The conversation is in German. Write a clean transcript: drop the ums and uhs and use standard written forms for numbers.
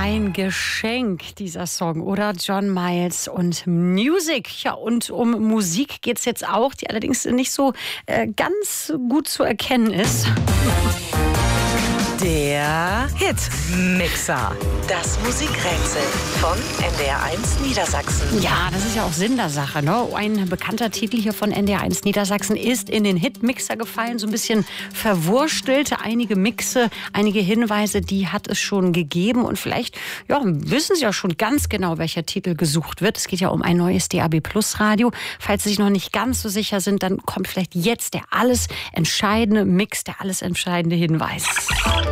Ein Geschenk, dieser Song, oder? John Miles und Music. Ja, und um Musik geht es jetzt auch, die allerdings nicht so ganz gut zu erkennen ist. Der Hitmixer. Das Musikrätsel von NDR1 Niedersachsen. Ja, das ist ja auch Sinn der Sache, ne? Ein bekannter Titel hier von NDR1 Niedersachsen ist in den Hitmixer gefallen, so ein bisschen verwurstelt. Einige Mixe, einige Hinweise, die hat es schon gegeben. Und vielleicht wissen Sie ja schon ganz genau, welcher Titel gesucht wird. Es geht ja um ein neues DAB+ Radio. Falls Sie sich noch nicht ganz so sicher sind, dann kommt vielleicht jetzt der alles entscheidende Mix, der alles entscheidende Hinweis.